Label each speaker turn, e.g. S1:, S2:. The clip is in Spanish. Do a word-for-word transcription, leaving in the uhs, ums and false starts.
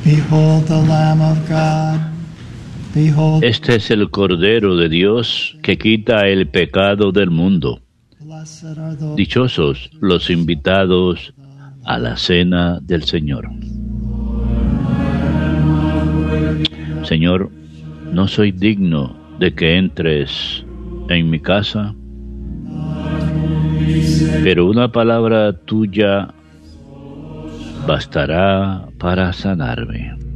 S1: Behold the Lamb of God. Behold.
S2: Este es el Cordero de Dios que quita el pecado del mundo.
S1: Blessed are those.
S2: Dichosos los invitados a la cena del Señor. Señor, no soy digno de que entres en mi casa, pero una palabra tuya bastará para sanarme.